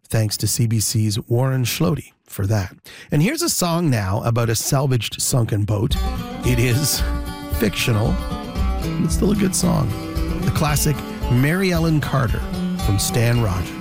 Thanks to CBC's Warren Schlody for that. And here's a song now about a salvaged sunken boat. It is fictional, but still a good song. The classic Mary Ellen Carter from Stan Rogers.